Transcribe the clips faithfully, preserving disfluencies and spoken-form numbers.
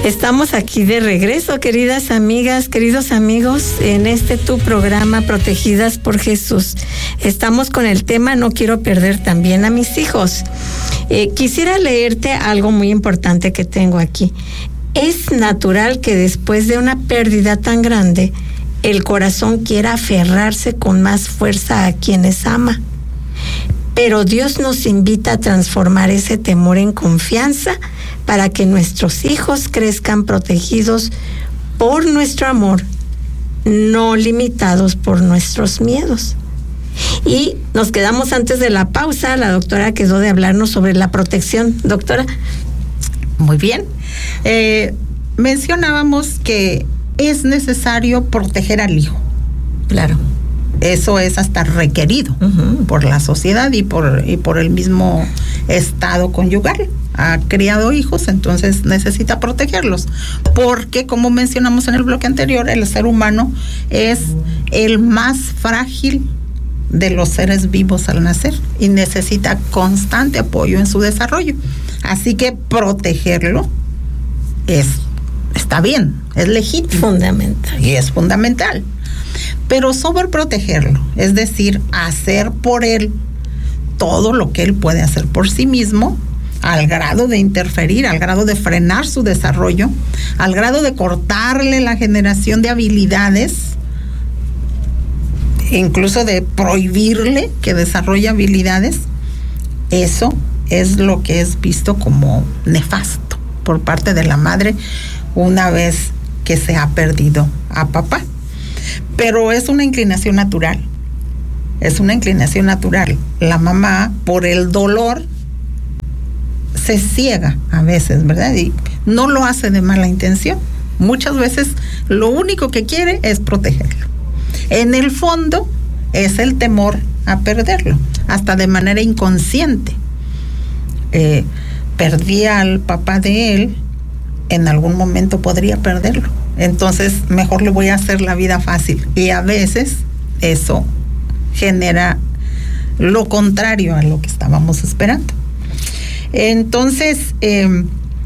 Estamos aquí de regreso, queridas amigas, queridos amigos, en este tu programa Protegidas por Jesús. Estamos con el tema No quiero perder también a mis hijos. Eh, quisiera leerte algo muy importante que tengo aquí. Es natural que después de una pérdida tan grande, el corazón quiera aferrarse con más fuerza a quienes ama. Pero Dios nos invita a transformar ese temor en confianza para que nuestros hijos crezcan protegidos por nuestro amor, no limitados por nuestros miedos. Y nos quedamos antes de la pausa, la doctora quedó de hablarnos sobre la protección. Doctora. Muy bien. Eh, mencionábamos que es necesario proteger al hijo. Claro. Eso es hasta requerido uh-huh. por la sociedad y por, y por el mismo estado conyugal. Ha criado hijos, entonces necesita protegerlos. Porque, como mencionamos en el bloque anterior, el ser humano es el más frágil de los seres vivos al nacer y necesita constante apoyo en su desarrollo. Así que protegerlo es, está bien, es legítimo. Fundamental. Y es fundamental. Pero sobreprotegerlo, es decir, hacer por él todo lo que él puede hacer por sí mismo, al grado de interferir, al grado de frenar su desarrollo, al grado de cortarle la generación de habilidades, incluso de prohibirle que desarrolle habilidades, eso es lo que es visto como nefasto por parte de la madre una vez que se ha perdido a papá. Pero es una inclinación natural, es una inclinación natural. La mamá, por el dolor, se ciega a veces, ¿verdad? Y no lo hace de mala intención. Muchas veces lo único que quiere es protegerlo. En el fondo es el temor a perderlo, hasta de manera inconsciente. Eh, perdí al papá de él, en algún momento podría perderlo. Entonces, mejor le voy a hacer la vida fácil. Y a veces eso genera lo contrario a lo que estábamos esperando. Entonces, eh,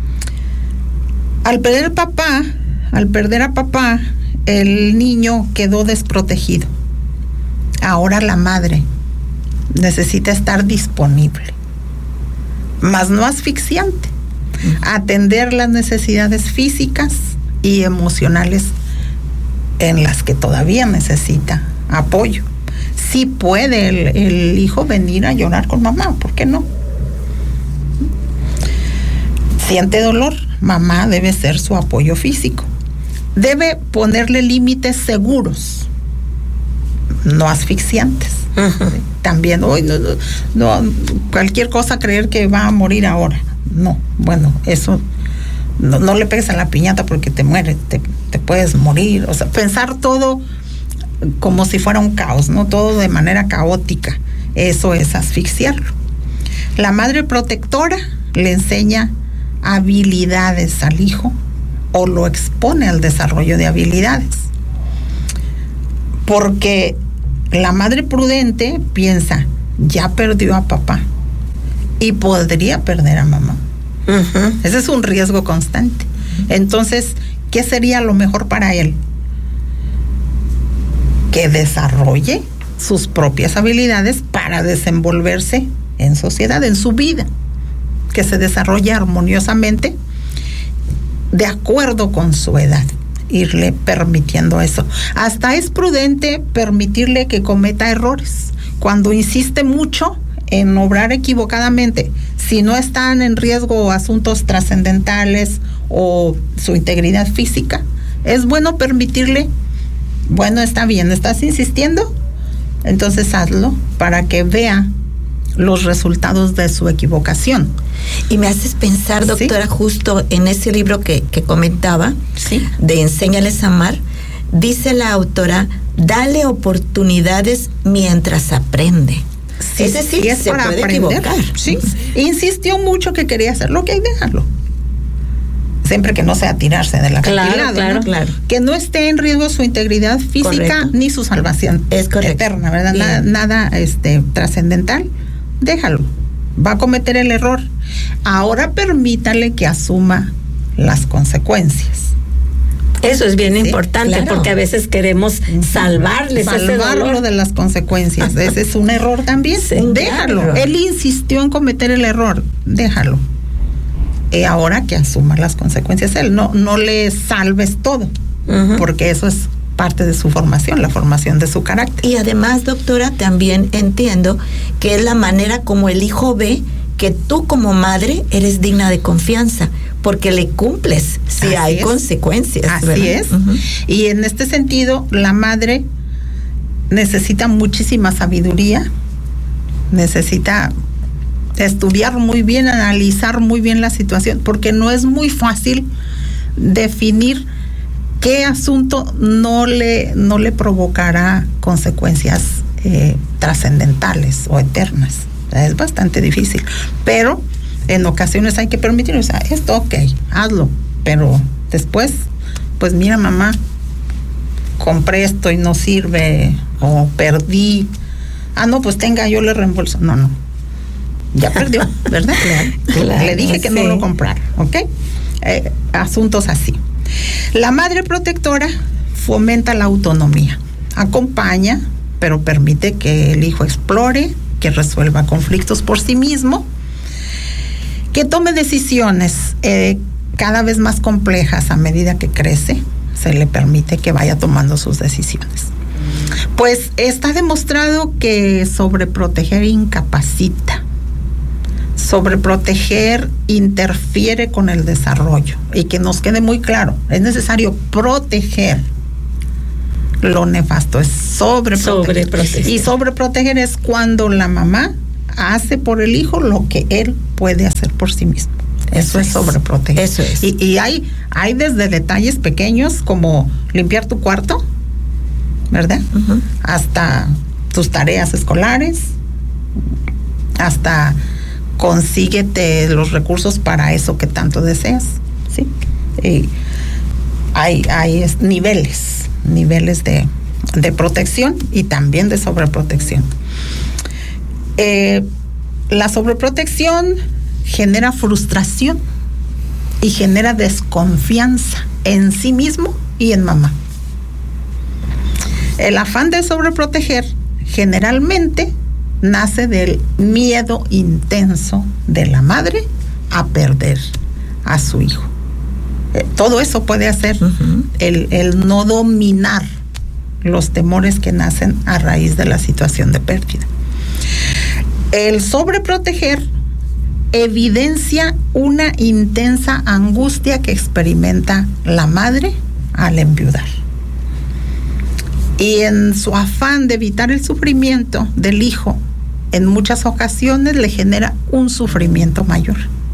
al perder papá, al perder a papá, el niño quedó desprotegido. Ahora la madre necesita estar disponible, mas no asfixiante, atender las necesidades físicas y emocionales en las que todavía necesita apoyo. Sí puede el, el hijo venir a llorar con mamá, ¿por qué no? Siente dolor, mamá debe ser su apoyo físico. Debe ponerle límites seguros, no asfixiantes. Uh-huh. También, hoy no, no, no, cualquier cosa creer que va a morir ahora. No, bueno, eso No, no le pegues a la piñata porque te mueres, te, te puedes morir. O sea, pensar todo como si fuera un caos, ¿no? Todo de manera caótica. Eso es asfixiarlo. La madre protectora le enseña habilidades al hijo o lo expone al desarrollo de habilidades. Porque la madre prudente piensa, ya perdió a papá y podría perder a mamá. Uh-huh. Ese es un riesgo constante. Entonces, ¿qué sería lo mejor para él? Que desarrolle sus propias habilidades para desenvolverse en sociedad, en su vida, que se desarrolle armoniosamente de acuerdo con su edad, irle permitiendo eso. Hasta es prudente permitirle que cometa errores. Cuando insiste mucho en obrar equivocadamente, si no están en riesgo asuntos trascendentales o su integridad física, es bueno permitirle, bueno, está bien, estás insistiendo, entonces hazlo para que vea los resultados de su equivocación. Y me haces pensar, doctora, ¿sí? Justo en ese libro que, que comentaba, ¿sí? De Enséñales a Amar, dice la autora, dale oportunidades mientras aprende. Sí, es decir, sí, es se para puede aprender. equivocar. Sí. Insistió mucho que quería hacerlo, que hay déjalo. Siempre que no sea tirarse de la claro, acantilado, claro, ¿no? claro. Que no esté en riesgo su integridad física, correcto, ni su salvación es correcto, eterna, ¿verdad? Nada, nada este, trascendental. Déjalo. Va a cometer el error. Ahora permítale que asuma las consecuencias. Eso es bien Sí, importante, claro. porque a veces queremos salvarles ese Salvarlo dolor. de las consecuencias. Ese es un error también. Sí, Déjalo. claro. Él insistió en cometer el error. Déjalo. Y ahora que asuma las consecuencias él. No, no le salves todo, Ujú. porque eso es parte de su formación, la formación de su carácter. Y además, doctora, también entiendo que es la manera como el hijo ve que tú como madre eres digna de confianza, porque le cumples si Así hay es. consecuencias. Así ¿verdad? es. Uh-huh. Y en este sentido, la madre necesita muchísima sabiduría, necesita estudiar muy bien, analizar muy bien la situación, porque no es muy fácil definir qué asunto no le, no le provocará consecuencias eh, trascendentales o eternas. Es bastante difícil, pero en ocasiones hay que permitir, o sea, esto ok, hazlo, pero después, pues mira mamá, compré esto y no sirve, o perdí, ah no, pues tenga, yo le reembolso. No, no, ya perdió, ¿verdad? Claro, le dije que sí. no lo comprara, ¿ok? Eh, asuntos así. La madre protectora fomenta la autonomía, acompaña, pero permite que el hijo explore, que resuelva conflictos por sí mismo, que tome decisiones eh, cada vez más complejas a medida que crece, se le permite que vaya tomando sus decisiones. Pues está demostrado que sobreproteger incapacita, sobreproteger interfiere con el desarrollo, y que nos quede muy claro, es necesario proteger. Lo nefasto es sobreproteger. Sobreproteger. Y sobreproteger es cuando la mamá hace por el hijo lo que él puede hacer por sí mismo. Eso, Eso es es. sobreproteger. Eso es. Y, y hay, hay desde detalles pequeños como limpiar tu cuarto, ¿verdad? Uh-huh. Hasta tus tareas escolares, hasta consíguete los recursos para eso que tanto deseas, ¿sí? Y hay, hay es, niveles, niveles de, de protección y también de sobreprotección. Eh, la sobreprotección genera frustración y genera desconfianza en sí mismo y en mamá. El afán de sobreproteger generalmente nace del miedo intenso de la madre a perder a su hijo. Eh, todo eso puede hacer uh-huh. el, el no dominar los temores que nacen a raíz de la situación de pérdida. El sobreproteger evidencia una intensa angustia que experimenta la madre al enviudar. Y en su afán de evitar el sufrimiento del hijo, en muchas ocasiones le genera un sufrimiento mayor.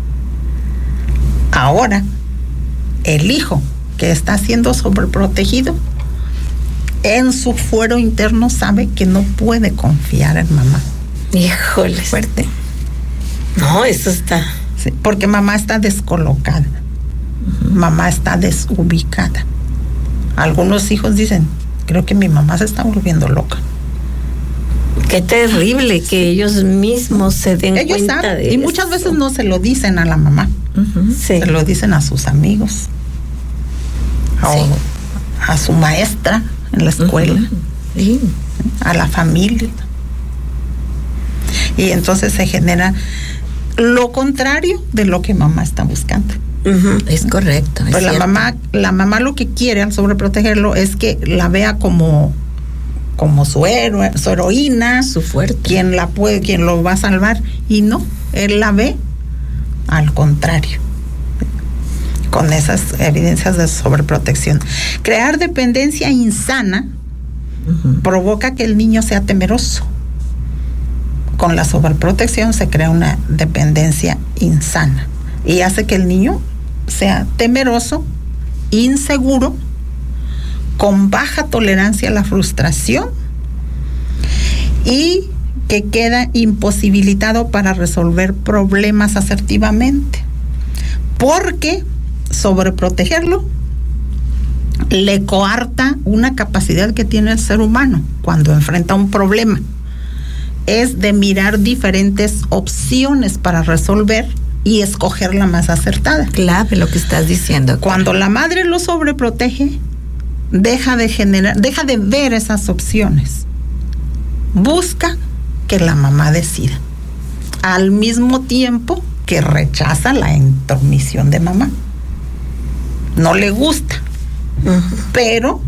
Ahora, el hijo que está siendo sobreprotegido, en su fuero interno sabe que no puede confiar en mamá. Híjole. Fuerte. No, eso está. Sí, porque mamá está descolocada. Uh-huh. Mamá está desubicada. Algunos hijos dicen, creo que mi mamá se está volviendo loca. Qué terrible que ellos mismos se den ellos cuenta saben, de y eso. muchas veces no se lo dicen a la mamá. Uh-huh. Sí. Se lo dicen a sus amigos, sí. o a su maestra en la escuela, uh-huh. sí. a la familia. Y entonces se genera lo contrario de lo que mamá está buscando. Uh-huh. Es correcto. Es pues la cierto. mamá, la mamá lo que quiere al sobreprotegerlo es que la vea como, como su héroe, su heroína, su fuerte, quien la puede, quien lo va a salvar, y no, él la ve al contrario, con esas evidencias de sobreprotección. Crear dependencia insana uh-huh. provoca que el niño sea temeroso. Con la sobreprotección se crea una dependencia insana y hace que el niño sea temeroso, inseguro, con baja tolerancia a la frustración y que queda imposibilitado para resolver problemas asertivamente, porque sobreprotegerlo le coarta una capacidad que tiene el ser humano cuando enfrenta un problema. Es de mirar diferentes opciones para resolver y escoger la más acertada. Clave lo que estás diciendo. Cuando la madre lo sobreprotege, deja de generar, deja de ver esas opciones. Busca que la mamá decida, al mismo tiempo que rechaza la intromisión de mamá. No le gusta, uh-huh. pero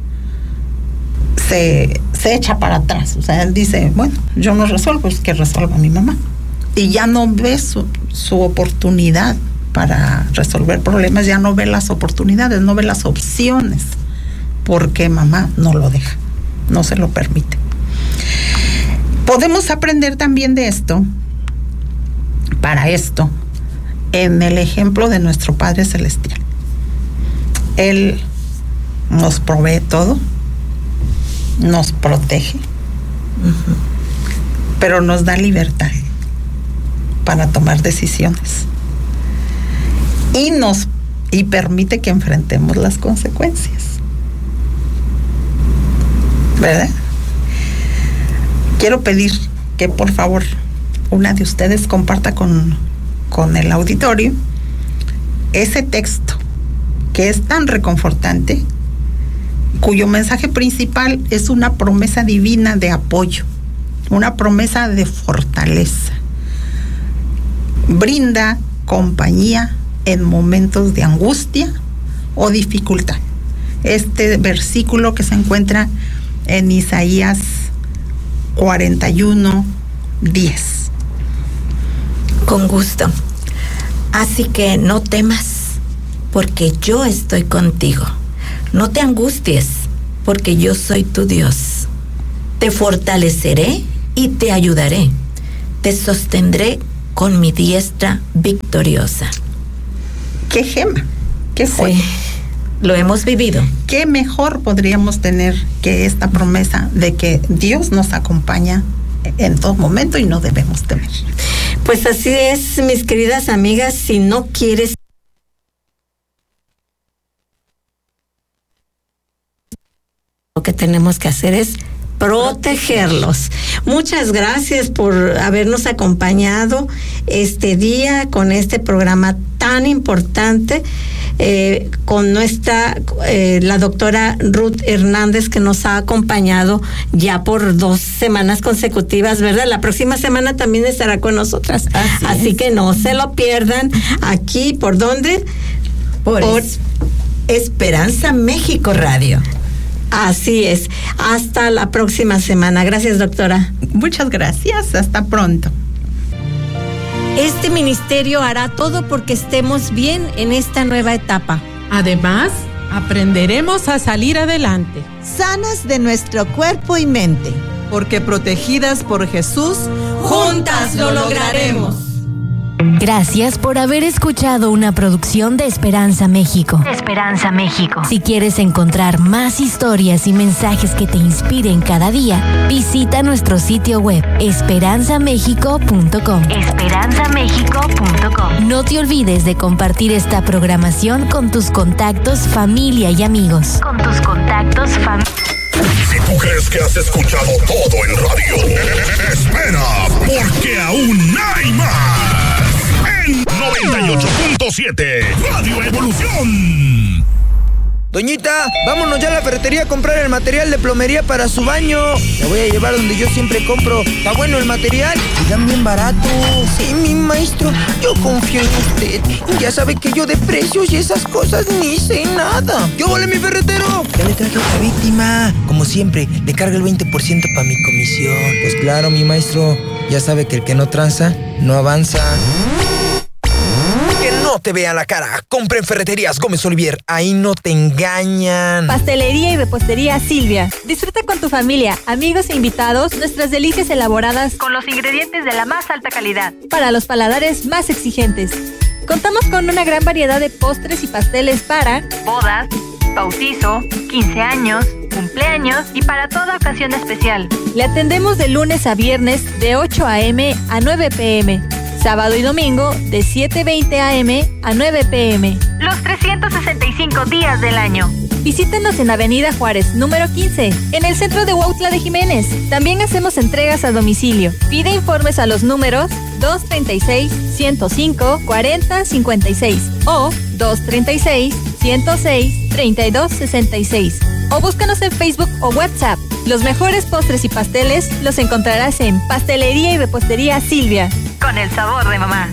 se, se echa para atrás. O sea, él dice, bueno, yo no resuelvo, es que resuelva mi mamá. Y ya no ve su, su oportunidad para resolver problemas, ya no ve las oportunidades, no ve las opciones, porque mamá no lo deja, no se lo permite. Podemos aprender también de esto, para esto, en el ejemplo de nuestro Padre Celestial. Él nos provee todo, nos protege, uh-huh. pero nos da libertad para tomar decisiones y nos y permite que enfrentemos las consecuencias, ¿verdad? Quiero pedir que por favor una de ustedes comparta con, con el auditorio ese texto que es tan reconfortante, cuyo mensaje principal es una promesa divina de apoyo, una promesa de fortaleza. Brinda compañía en momentos de angustia o dificultad. Este versículo que se encuentra en Isaías cuarenta y uno, diez. Con gusto. Así que no temas, porque yo estoy contigo. No te angusties, porque yo soy tu Dios. Te fortaleceré y te ayudaré. Te sostendré con mi diestra victoriosa. ¡Qué gema! ¡Qué joya! Sí, lo hemos vivido. ¿Qué mejor podríamos tener que esta promesa de que Dios nos acompaña en todo momento y no debemos temer? Pues así es, mis queridas amigas, si no quieres lo que tenemos que hacer es protegerlos. Muchas gracias por habernos acompañado este día con este programa tan importante, eh, con nuestra, eh, la doctora Ruth Hernández, que nos ha acompañado ya por dos semanas consecutivas, ¿verdad? La próxima semana también estará con nosotras. Así, Así que no se lo pierdan. Aquí, ¿por dónde? Por, por es, Esperanza México Radio. Así es. Hasta la próxima semana. Gracias, doctora. Muchas gracias. Hasta pronto. Este ministerio hará todo porque estemos bien en esta nueva etapa. Además, aprenderemos a salir adelante, sanas de nuestro cuerpo y mente, porque protegidas por Jesús, juntas lo lograremos. Gracias por haber escuchado una producción de Esperanza México. Esperanza México. Si quieres encontrar más historias y mensajes que te inspiren cada día, visita nuestro sitio web esperanza méxico punto com. esperanza méxico punto com. No te olvides de compartir esta programación con tus contactos, familia y amigos. Con tus contactos, familia. Si tú crees que has escuchado todo en radio, espera, porque aún hay más. noventa y ocho punto siete Radio Evolución. Doñita, vámonos ya a la ferretería a comprar el material de plomería para su baño. La voy a llevar donde yo siempre compro. Está bueno el material y dan bien barato. Sí, mi maestro, yo confío en usted. Ya sabe que yo de precios y esas cosas ni sé nada. ¡Yo volé mi ferretero! Ya le traje otra víctima. Como siempre, le carga el veinte por ciento para mi comisión. Pues claro, mi maestro, ya sabe que el que no tranza, no avanza. No te vean la cara. Compra en Ferreterías Gómez Olivier. Ahí no te engañan. Pastelería y repostería Silvia. Disfruta con tu familia, amigos e invitados nuestras delicias elaboradas con los ingredientes de la más alta calidad para los paladares más exigentes. Contamos con una gran variedad de postres y pasteles para bodas, bautizo, quince años, cumpleaños y para toda ocasión especial. Le atendemos de lunes a viernes de ocho a eme a nueve pe eme. Sábado y domingo de siete veinte a eme a nueve pe eme. Los trescientos sesenta y cinco días del año. Visítenos en Avenida Juárez, número quince, en el centro de Huautla de Jiménez. También hacemos entregas a domicilio. Pide informes a los números dos treinta y seis, ciento cinco, cuarenta, cincuenta y seis o dos treinta y seis, ciento seis, treinta y dos, sesenta y seis. O búscanos en Facebook o WhatsApp. Los mejores postres y pasteles los encontrarás en Pastelería y Repostería Silvia. Con el sabor de mamá.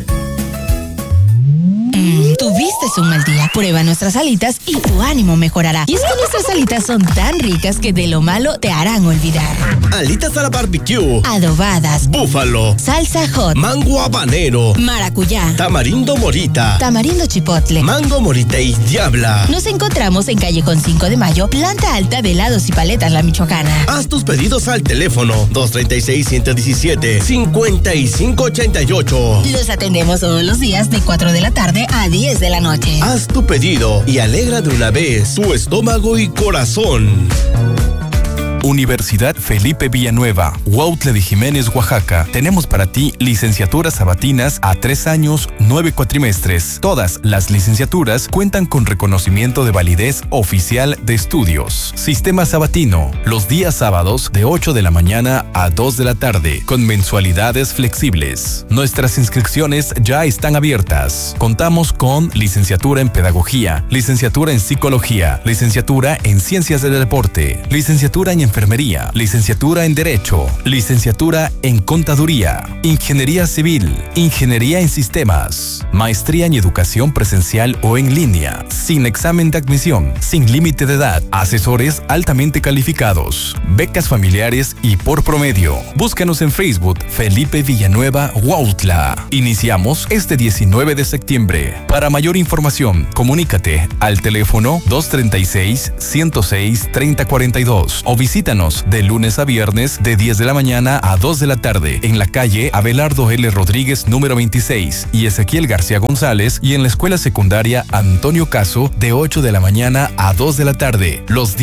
Mm, tuviste un mal día. Prueba nuestras alitas y tu ánimo mejorará. Y es que nuestras alitas son tan ricas que de lo malo te harán olvidar. Alitas a la barbecue, adobadas, búfalo, salsa hot, mango habanero, maracuyá, tamarindo morita, tamarindo chipotle, mango morita y diabla. Nos encontramos en Callejón cinco de Mayo, planta alta de helados y paletas La Michoacana. Haz tus pedidos al teléfono dos treinta y seis, ciento diecisiete, cincuenta y cinco ochenta y ocho. Los atendemos todos los días de cuatro de la tarde a diez de la noche. Haz tu pedido y alegra de una vez tu estómago y corazón. Universidad Felipe Villanueva, Huautla de Jiménez, Oaxaca. Tenemos para ti licenciaturas sabatinas a tres años, nueve cuatrimestres. Todas las licenciaturas cuentan con reconocimiento de validez oficial de estudios. Sistema sabatino, los días sábados de ocho de la mañana a dos de la tarde, con mensualidades flexibles. Nuestras inscripciones ya están abiertas. Contamos con licenciatura en Pedagogía, licenciatura en Psicología, licenciatura en Ciencias del Deporte, licenciatura en Enfermería, licenciatura en Derecho, licenciatura en Contaduría, Ingeniería Civil, Ingeniería en Sistemas, maestría en Educación Presencial o en línea, sin examen de admisión, sin límite de edad, asesores altamente calificados, becas familiares y por promedio. Búscanos en Facebook Felipe Villanueva Huautla. Iniciamos este diecinueve de septiembre. Para mayor información, comunícate al teléfono dos treinta y seis, ciento seis, treinta cuarenta y dos o visita Visítanos de lunes a viernes de diez de la mañana a dos de la tarde en la calle Abelardo L. Rodríguez número veintiséis y Ezequiel García González y en la escuela secundaria Antonio Caso de ocho de la mañana a dos de la tarde. Los